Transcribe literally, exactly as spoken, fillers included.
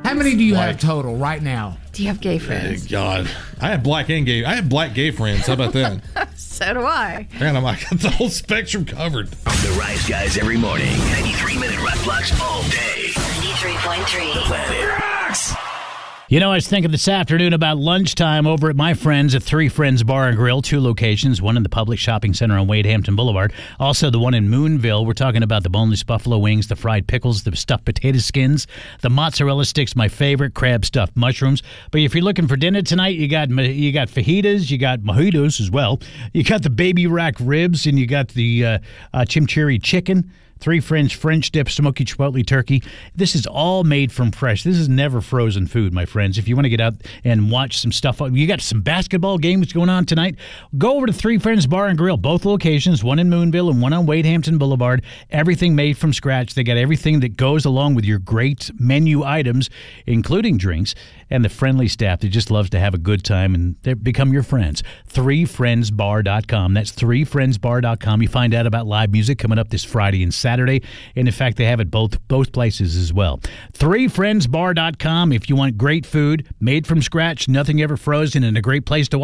How many do you have total right now? Do you have gay friends? Oh, God. I have black and gay. I have black gay friends. How about that? So do I. Man, I'm like, got the whole spectrum covered. The Rise Guys every morning. ninety-three minute rock blocks all day. ninety-three point three. The Planet Rocks. You know, I was thinking this afternoon about lunchtime over at my friends at Three Friends Bar and Grill, two locations, one in the public shopping center on Wade Hampton Boulevard, also the one in Moonville. We're talking about the boneless buffalo wings, the fried pickles, the stuffed potato skins, the mozzarella sticks, my favorite, crab stuffed mushrooms. But if you're looking for dinner tonight, you got you got fajitas, you got mojitos as well. You got the baby rack ribs, and you got the uh, uh, chimichurri chicken. Three Friends French dip, smoky chipotle turkey. This is all made from fresh. This is never frozen food, my friends. If you want to get out and watch some stuff, you got some basketball games going on tonight, go over to Three Friends Bar and Grill, both locations, one in Moonville and one on Wade Hampton Boulevard. Everything made from scratch. They got everything that goes along with your great menu items, including drinks, and the friendly staff that just loves to have a good time, and they become your friends. three friends bar dot com. That's three friends bar dot com. You find out about live music coming up this Friday and Saturday, and in fact, they have it both both places as well. three friends bar dot com if you want great food made from scratch, nothing ever frozen, and a great place to watch.